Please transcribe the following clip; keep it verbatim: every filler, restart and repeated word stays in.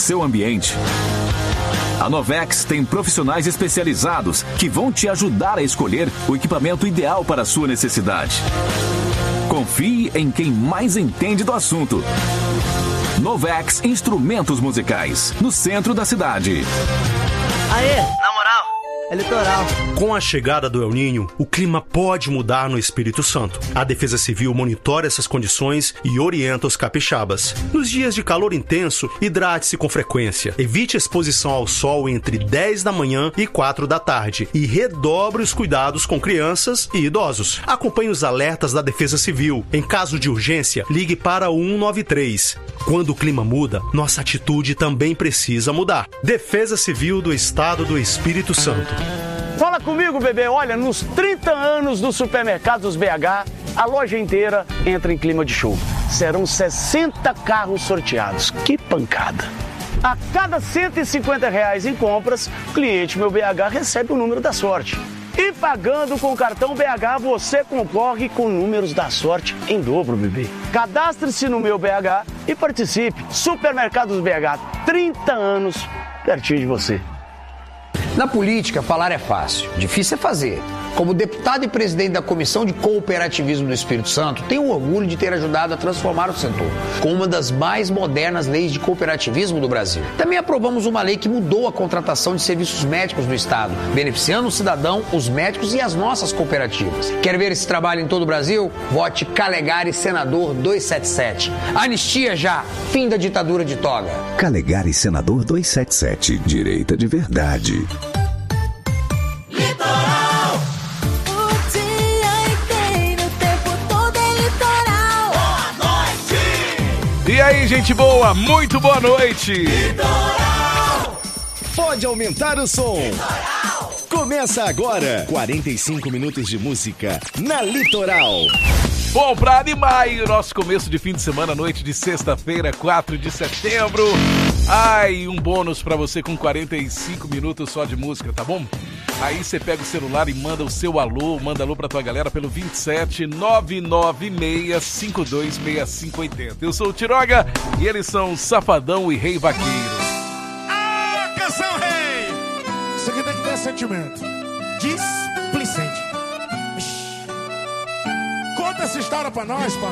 seu ambiente. A Novex tem profissionais especializados que vão te ajudar a escolher o equipamento ideal para a sua necessidade. Confie em quem mais entende do assunto. Novex Instrumentos Musicais, no centro da cidade. Aê, na moral, é litoral. Com a chegada do El Niño, o clima pode mudar no Espírito Santo. A Defesa Civil monitora essas condições e orienta os capixabas. Nos dias de calor intenso, hidrate-se com frequência. Evite exposição ao sol entre dez da manhã e quatro da tarde e redobre os cuidados com crianças e idosos. Acompanhe os alertas da Defesa Civil. Em caso de urgência, ligue para o um nove três. Quando o clima muda, nossa atitude também precisa mudar. Defesa Civil do Estado do Espírito Santo. Fala comigo, bebê. Olha, nos trinta anos do Supermercados B H, a loja inteira entra em clima de show. Serão sessenta carros sorteados. Que pancada! A cada cento e cinquenta reais em compras, o cliente Meu B H recebe o número da sorte. E pagando com o cartão B H, você concorre com números da sorte em dobro, bebê. Cadastre-se no Meu B H e participe. Supermercados B H, trinta anos, pertinho de você. Na política, falar é fácil, difícil é fazer. Como deputado e presidente da Comissão de Cooperativismo do Espírito Santo, tenho orgulho de ter ajudado a transformar o setor, com uma das mais modernas leis de cooperativismo do Brasil. Também aprovamos uma lei que mudou a contratação de serviços médicos no Estado, beneficiando o cidadão, os médicos e as nossas cooperativas. Quer ver esse trabalho em todo o Brasil? Vote Calegari Senador duzentos e setenta e sete. Anistia já! Fim da ditadura de toga. Calegari Senador duzentos e setenta e sete. Direita de verdade. Litoral. O dia inteiro, o tempo todo é litoral. Boa noite. E aí, gente boa, muito boa noite. Litoral. Pode aumentar o som. Litoral. Começa agora, quarenta e cinco minutos de música na Litoral. Bom, pra animar aí o nosso começo de fim de semana, noite de sexta-feira, quatro de setembro. Ai, um bônus pra você com quarenta e cinco minutos só de música, tá bom? Aí você pega o celular e manda o seu alô, manda alô pra tua galera pelo vinte e sete, nove nove seis, cinco dois seis cinco oito zero. Eu sou o Tiroga e eles são Safadão e Rei Vaqueiro. Ah, canção rei! Isso aqui tem que ter sentimento. Displicente. Conta essa história pra nós, pai.